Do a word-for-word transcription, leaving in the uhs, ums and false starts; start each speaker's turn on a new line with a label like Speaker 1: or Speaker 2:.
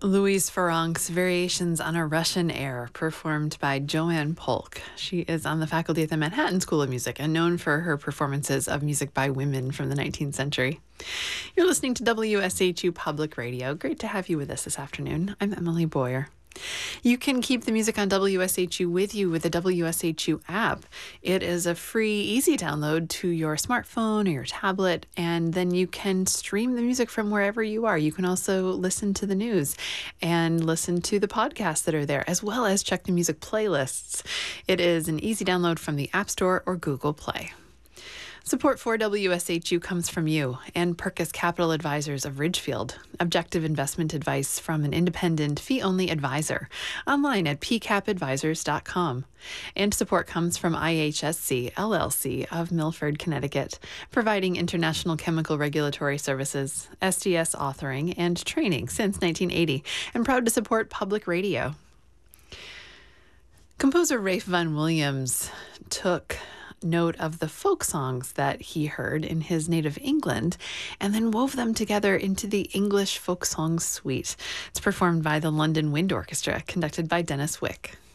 Speaker 1: Louise Farrank's Variations on a Russian Air, performed by Joanne Polk. She is on the faculty at the Manhattan School of Music and known for her performances of music by women from the nineteenth century. You're listening to W S H U Public Radio. Great to have you with us this afternoon. I'm Emily Boyer. You can keep the music on W S H U with you with the W S H U app. It is a free, easy download to your smartphone or your tablet, and then you can stream the music from wherever you are. You can also listen to the news and listen to the podcasts that are there, as well as check the music playlists. It is an easy download from the App Store or Google Play. Support for W S H U comes from you and Perkus Capital Advisors of Ridgefield. Objective investment advice from an independent, fee-only advisor. Online at p cap advisors dot com. And support comes from I H S C, L L C of Milford, Connecticut, providing international chemical regulatory services, S D S authoring, and training since nineteen eighty, and proud to support public radio. Composer Ralph Vaughan Williams took note of the folk songs that he heard in his native England and then wove them together into the English Folk Songs Suite. It's performed by the London Wind Orchestra, conducted by Dennis Wick.